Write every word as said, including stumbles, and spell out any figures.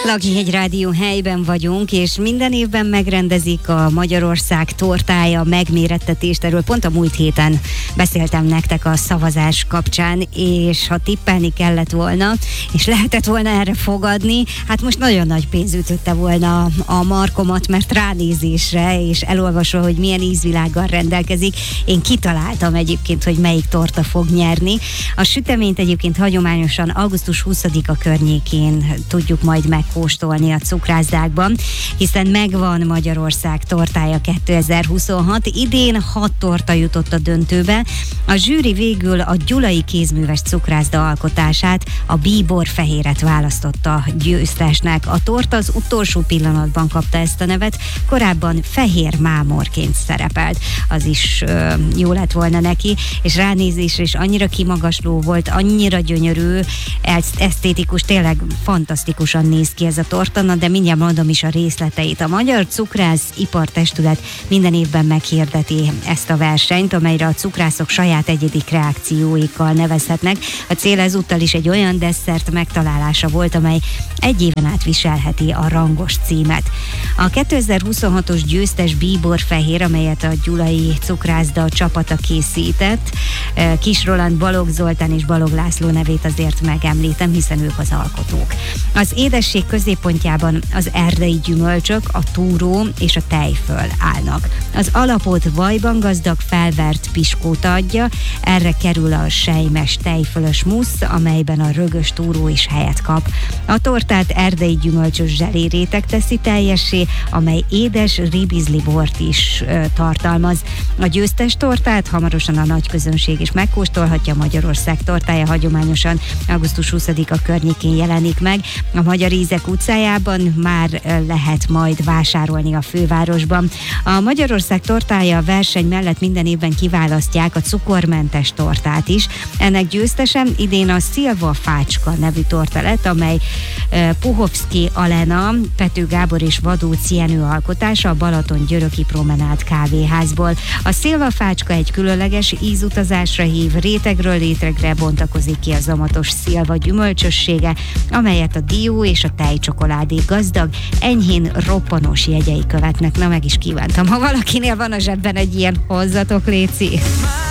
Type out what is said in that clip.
Lakhegyi Rádió helyben vagyunk, és minden évben megrendezik a Magyarország tortája megmérettetést. Erről pont a múlt héten beszéltem nektek a szavazás kapcsán, és ha tippelni kellett volna, és lehetett volna erre fogadni, hát most nagyon nagy pénz ütötte volna a markomat, mert ránézésre és elolvasva, hogy milyen ízvilággal rendelkezik, én kitaláltam egyébként, hogy melyik torta fog nyerni. A süteményt egyébként hagyományosan augusztus huszadika környékén tudjuk majd megkóstolni a cukrászdákban, hiszen megvan Magyarország tortája kétezer-huszonhat. Idén hat torta jutott a döntőbe. A zsűri végül a gyulai kézműves cukrászda alkotását, a bíborfehéret választotta győztesnek. A torta az utolsó pillanatban kapta ezt a nevet, korábban fehér mámorként szerepelt. Az is ö, jó lett volna neki, és ránézésre is annyira kimagasló volt, annyira gyönyörű, esztétikus, tényleg fantasztikusan néz ki ez a torta, na, de mindjárt mondom is a részleteit. A Magyar Cukrász Ipartestület minden évben meghirdeti ezt a versenyt, amelyre a cukrászok saját egyedi kreációikkal nevezhetnek. A cél ezúttal is egy olyan desszert megtalálása volt, amely egy éven át viselheti a rangos címet. A kétezer-huszonhatos győztes bíborfehér, amelyet a gyulai cukrászda csapata készített, Kis Roland, Balogh Zoltán és Balogh László nevét azért megemlítem, hiszen ők az alkotók. Az édesség középpontjában az erdei gyümölcsök, a túró és a tejföl állnak. Az alapot vajban gazdag felvert piskóta adja, erre kerül a selymes tejfölös musz, amelyben a rögös túró is helyet kap. A tortát erdei gyümölcsös zseléréteg teszi teljessé, amely édes ribizli bort is ö, tartalmaz. A győztes tortát hamarosan a nagy közönség is megkóstolhatja. Magyarország tortája hagyományosan augusztus huszadika környékén jelenik meg. A Magyar Ízek utcájában már lehet majd vásárolni a fővárosban. A Magyarország tortája verseny mellett minden évben kiválasztják a cukormentes tortát is. Ennek győztesen idén a Szilva Fácska nevű torta lett, amely Puhovszki Alena, Pető Gábor és Vadóc Jenő alkotása a Balaton-Györöki Promenád kávéházból. A Szilva Fácska egy különleges ízutazásra hív, rétegről rétegre bontakozik ki a zamatos szilva gyümölcsössége, amelyet a dió és a tejcsokoládé gazdag, enyhén roppanos jegyei követnek. Na, meg is kívántam, ha valakinél van a zsebben egy ilyen, hozzatok, léci!